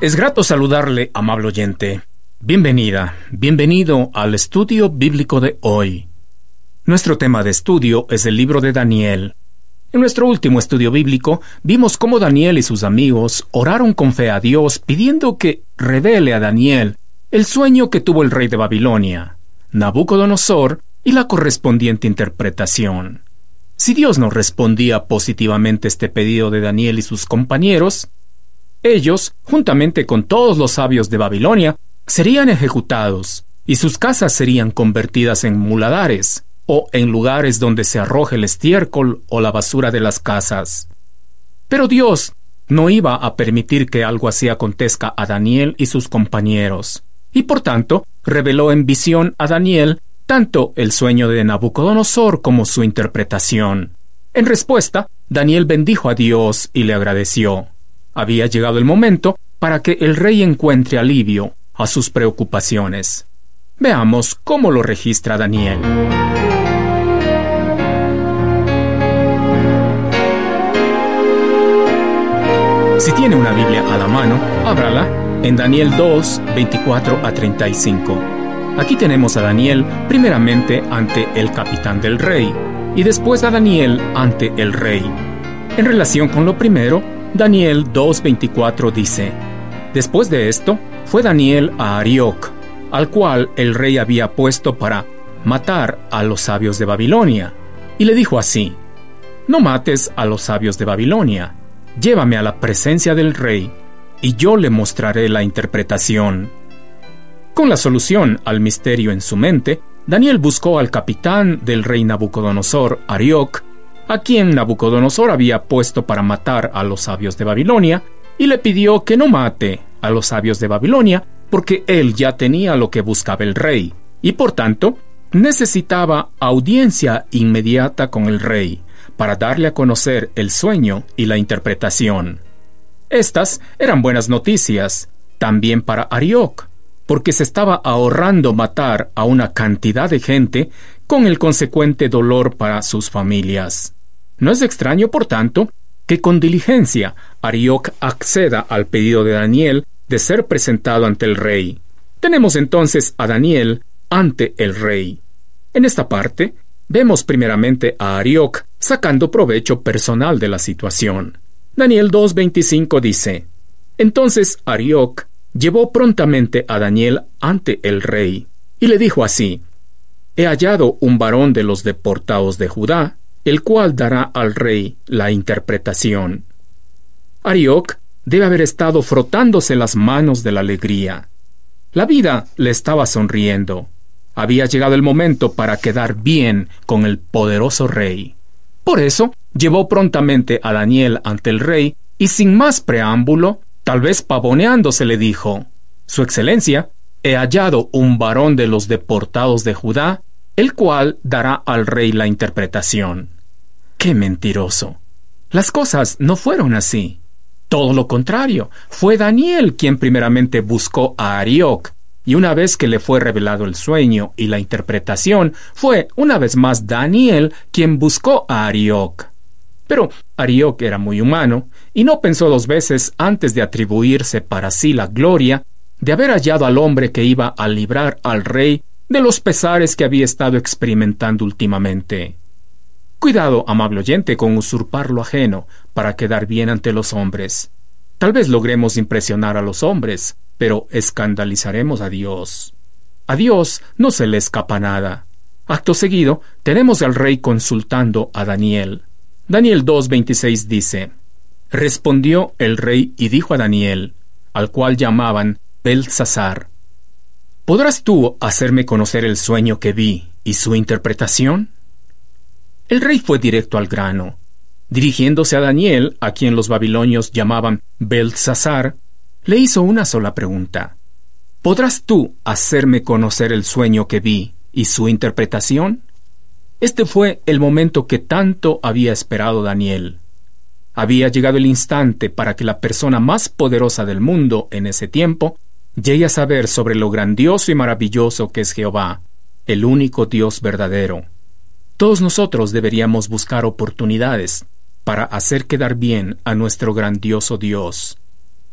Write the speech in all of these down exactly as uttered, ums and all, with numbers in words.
Es grato saludarle, amable oyente. Bienvenida, bienvenido al estudio bíblico de hoy. Nuestro tema de estudio es el libro de Daniel. En nuestro último estudio bíblico, vimos cómo Daniel y sus amigos oraron con fe a Dios pidiendo que revele a Daniel el sueño que tuvo el rey de Babilonia, Nabucodonosor, y la correspondiente interpretación. Si Dios no respondía positivamente este pedido de Daniel y sus compañeros, ellos, juntamente con todos los sabios de Babilonia, serían ejecutados, y sus casas serían convertidas en muladares, o en lugares donde se arroje el estiércol o la basura de las casas. Pero Dios no iba a permitir que algo así acontezca a Daniel y sus compañeros, y por tanto reveló en visión a Daniel tanto el sueño de Nabucodonosor como su interpretación. En respuesta, Daniel bendijo a Dios y le agradeció. Había llegado el momento para que el rey encuentre alivio a sus preocupaciones. Veamos cómo lo registra Daniel. Si tiene una Biblia a la mano, ábrala en Daniel dos, veinticuatro a treinta y cinco. Aquí tenemos a Daniel primeramente ante el capitán del rey y después a Daniel ante el rey. En relación con lo primero, Daniel dos veinticuatro dice: Después de esto, fue Daniel a Arioc, al cual el rey había puesto para matar a los sabios de Babilonia, y le dijo así: No mates a los sabios de Babilonia, llévame a la presencia del rey, y yo le mostraré la interpretación. Con la solución al misterio en su mente, Daniel buscó al capitán del rey Nabucodonosor, Arioc, a quien Nabucodonosor había puesto para matar a los sabios de Babilonia, y le pidió que no mate a los sabios de Babilonia, porque él ya tenía lo que buscaba el rey, y por tanto necesitaba audiencia inmediata con el rey, para darle a conocer el sueño y la interpretación. Estas eran buenas noticias, también para Arioc, porque se estaba ahorrando matar a una cantidad de gente con el consecuente dolor para sus familias. No es extraño, por tanto, que con diligencia Arioc acceda al pedido de Daniel de ser presentado ante el rey. Tenemos entonces a Daniel ante el rey. En esta parte, vemos primeramente a Arioc sacando provecho personal de la situación. Daniel dos veinticinco dice: Entonces Arioc llevó prontamente a Daniel ante el rey, y le dijo así: He hallado un varón de los deportados de Judá, el cual dará al rey la interpretación. Arioc debe haber estado frotándose las manos de la alegría. La vida le estaba sonriendo. Había llegado el momento para quedar bien con el poderoso rey. Por eso, llevó prontamente a Daniel ante el rey, y sin más preámbulo, tal vez pavoneándose, le dijo: Su excelencia, he hallado un varón de los deportados de Judá, el cual dará al rey la interpretación. ¡Qué mentiroso! Las cosas no fueron así. Todo lo contrario, fue Daniel quien primeramente buscó a Arioc, y una vez que le fue revelado el sueño y la interpretación, fue una vez más Daniel quien buscó a Arioc. Pero Arioc era muy humano, y no pensó dos veces antes de atribuirse para sí la gloria de haber hallado al hombre que iba a librar al rey de los pesares que había estado experimentando últimamente. Cuidado, amable oyente, con usurpar lo ajeno para quedar bien ante los hombres. Tal vez logremos impresionar a los hombres, pero escandalizaremos a Dios. A Dios no se le escapa nada. Acto seguido, tenemos al rey consultando a Daniel. Daniel dos veintiséis dice: Respondió el rey y dijo a Daniel, al cual llamaban Beltsasar: ¿Podrás tú hacerme conocer el sueño que vi y su interpretación? El rey fue directo al grano. Dirigiéndose a Daniel, a quien los babilonios llamaban Beltsasar, le hizo una sola pregunta: ¿Podrás tú hacerme conocer el sueño que vi y su interpretación? Este fue el momento que tanto había esperado Daniel. Había llegado el instante para que la persona más poderosa del mundo en ese tiempo llegue a saber sobre lo grandioso y maravilloso que es Jehová, el único Dios verdadero. Todos nosotros deberíamos buscar oportunidades para hacer quedar bien a nuestro grandioso Dios.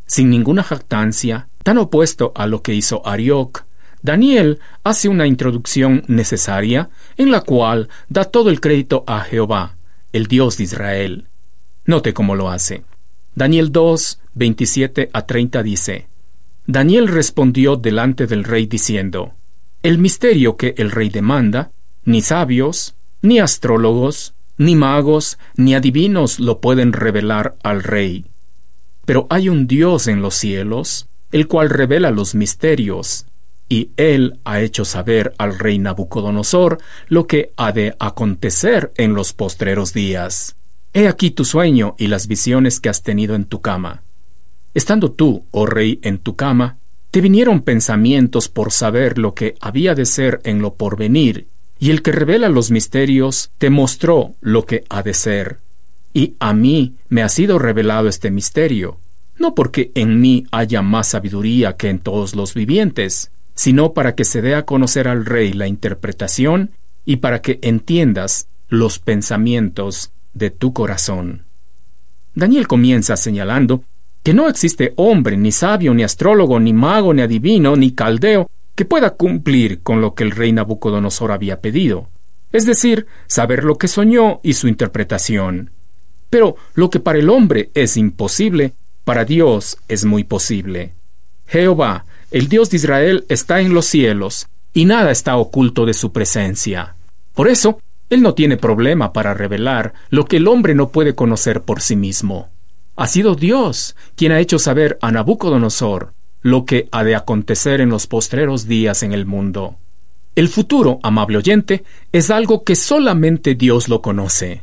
Sin ninguna jactancia, tan opuesto a lo que hizo Arioc, Daniel hace una introducción necesaria en la cual da todo el crédito a Jehová, el Dios de Israel. Note cómo lo hace. Daniel dos, veintisiete a treinta dice: Daniel respondió delante del rey diciendo: El misterio que el rey demanda, ni sabios, ni astrólogos, ni magos, ni adivinos lo pueden revelar al rey. Pero hay un Dios en los cielos, el cual revela los misterios, y él ha hecho saber al rey Nabucodonosor lo que ha de acontecer en los postreros días. He aquí tu sueño y las visiones que has tenido en tu cama. Estando tú, oh rey, en tu cama, te vinieron pensamientos por saber lo que había de ser en lo porvenir, y el que revela los misterios te mostró lo que ha de ser. Y a mí me ha sido revelado este misterio, no porque en mí haya más sabiduría que en todos los vivientes, sino para que se dé a conocer al rey la interpretación y para que entiendas los pensamientos de tu corazón. Daniel comienza señalando que no existe hombre, ni sabio, ni astrólogo, ni mago, ni adivino, ni caldeo, que pueda cumplir con lo que el rey Nabucodonosor había pedido, es decir, saber lo que soñó y su interpretación. Pero lo que para el hombre es imposible, para Dios es muy posible. Jehová, el Dios de Israel, está en los cielos, y nada está oculto de su presencia. Por eso, Él no tiene problema para revelar lo que el hombre no puede conocer por sí mismo. Ha sido Dios quien ha hecho saber a Nabucodonosor lo que ha de acontecer en los postreros días en el mundo. El futuro, amable oyente, es algo que solamente Dios lo conoce.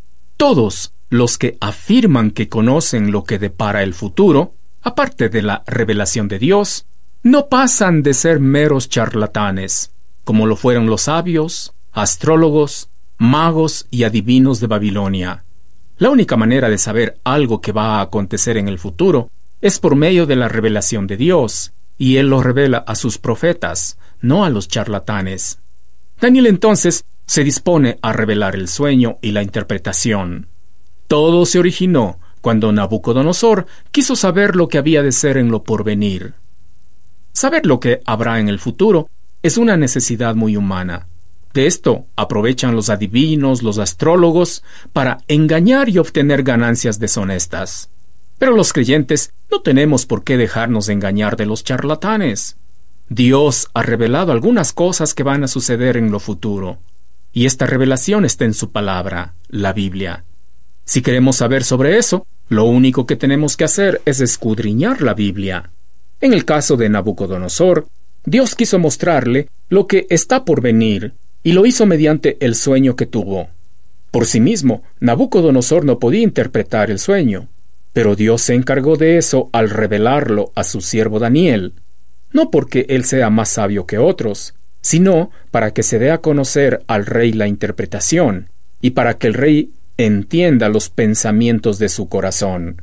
Todos los que afirman que conocen lo que depara el futuro, aparte de la revelación de Dios, no pasan de ser meros charlatanes, como lo fueron los sabios, astrólogos, magos y adivinos de Babilonia. La única manera de saber algo que va a acontecer en el futuro es por medio de la revelación de Dios, y Él lo revela a sus profetas, no a los charlatanes. Daniel entonces se dispone a revelar el sueño y la interpretación. Todo se originó cuando Nabucodonosor quiso saber lo que había de ser en lo porvenir. Saber lo que habrá en el futuro es una necesidad muy humana. De esto aprovechan los adivinos, los astrólogos, para engañar y obtener ganancias deshonestas. Pero los creyentes no tenemos por qué dejarnos engañar de los charlatanes. Dios ha revelado algunas cosas que van a suceder en lo futuro, y esta revelación está en su palabra, la Biblia. Si queremos saber sobre eso, lo único que tenemos que hacer es escudriñar la Biblia. En el caso de Nabucodonosor, Dios quiso mostrarle lo que está por venir, y lo hizo mediante el sueño que tuvo. Por sí mismo, Nabucodonosor no podía interpretar el sueño, pero Dios se encargó de eso al revelarlo a su siervo Daniel, no porque él sea más sabio que otros, sino para que se dé a conocer al rey la interpretación, y para que el rey entienda los pensamientos de su corazón.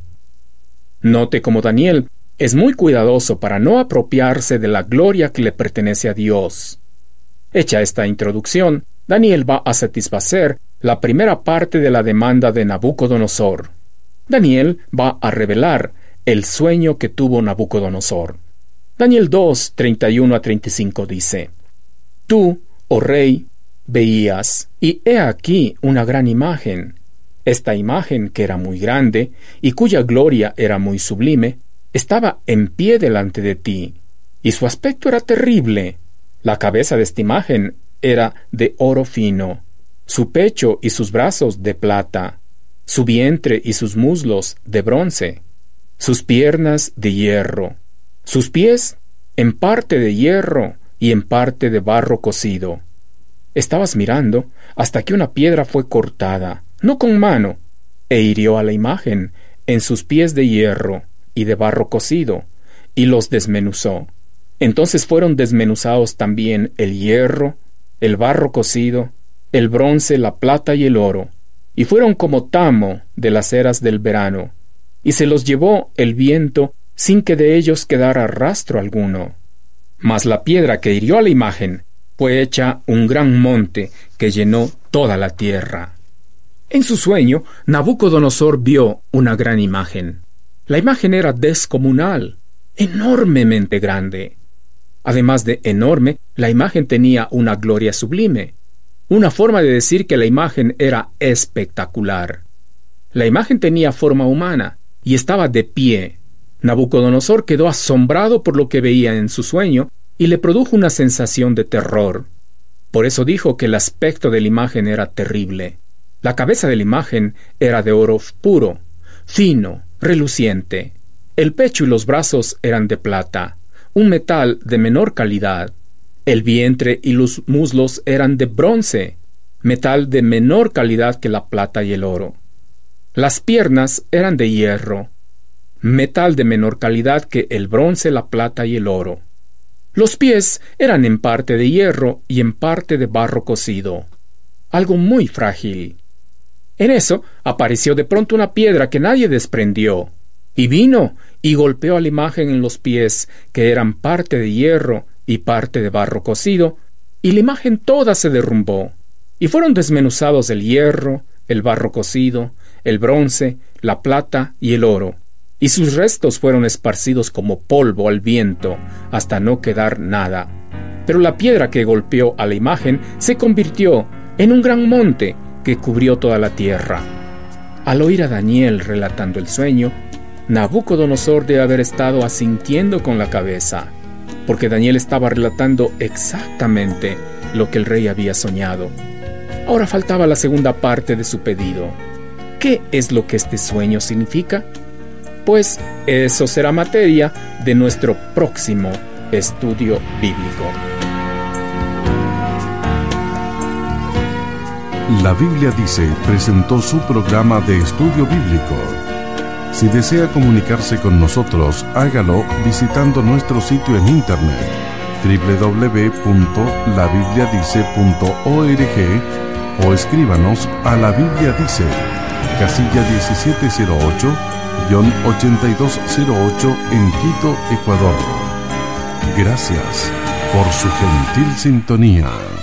Note cómo Daniel es muy cuidadoso para no apropiarse de la gloria que le pertenece a Dios. Hecha esta introducción, Daniel va a satisfacer la primera parte de la demanda de Nabucodonosor. Daniel va a revelar el sueño que tuvo Nabucodonosor. Daniel dos, treinta y uno a treinta y cinco dice: Tú, oh rey, veías, y he aquí una gran imagen. Esta imagen, que era muy grande, y cuya gloria era muy sublime, estaba en pie delante de ti, y su aspecto era terrible. La cabeza de esta imagen era de oro fino, su pecho y sus brazos de plata, su vientre y sus muslos de bronce, sus piernas de hierro, sus pies en parte de hierro y en parte de barro cocido. Estabas mirando hasta que una piedra fue cortada, no con mano, e hirió a la imagen en sus pies de hierro y de barro cocido, y los desmenuzó. Entonces fueron desmenuzados también el hierro, el barro cocido, el bronce, la plata y el oro, y fueron como tamo de las eras del verano, y se los llevó el viento sin que de ellos quedara rastro alguno. Mas la piedra que hirió a la imagen fue hecha un gran monte que llenó toda la tierra. En su sueño, Nabucodonosor vio una gran imagen. La imagen era descomunal, enormemente grande. Además de enorme, la imagen tenía una gloria sublime, una forma de decir que la imagen era espectacular. La imagen tenía forma humana y estaba de pie. Nabucodonosor quedó asombrado por lo que veía en su sueño y le produjo una sensación de terror. Por eso dijo que el aspecto de la imagen era terrible. La cabeza de la imagen era de oro puro, fino, reluciente. El pecho y los brazos eran de plata, un metal de menor calidad. El vientre y los muslos eran de bronce, metal de menor calidad que la plata y el oro. Las piernas eran de hierro, metal de menor calidad que el bronce, la plata y el oro. Los pies eran en parte de hierro y en parte de barro cocido, algo muy frágil. En eso apareció de pronto una piedra que nadie desprendió, y vino y golpeó a la imagen en los pies, que eran parte de hierro y parte de barro cocido, y la imagen toda se derrumbó, y fueron desmenuzados el hierro, el barro cocido, el bronce, la plata y el oro, y sus restos fueron esparcidos como polvo al viento, hasta no quedar nada. Pero la piedra que golpeó a la imagen se convirtió en un gran monte que cubrió toda la tierra. Al oír a Daniel relatando el sueño, Nabucodonosor debe haber estado asintiendo con la cabeza, porque Daniel estaba relatando exactamente lo que el rey había soñado. Ahora faltaba la segunda parte de su pedido. ¿Qué es lo que este sueño significa? Pues eso será materia de nuestro próximo estudio bíblico. La Biblia Dice presentó su programa de estudio bíblico. Si desea comunicarse con nosotros, hágalo visitando nuestro sitio en internet doble u doble u doble u punto la biblia dice punto org o escríbanos a La Biblia Dice, casilla diecisiete cero ocho, ochenta y dos cero ocho en Quito, Ecuador. Gracias por su gentil sintonía.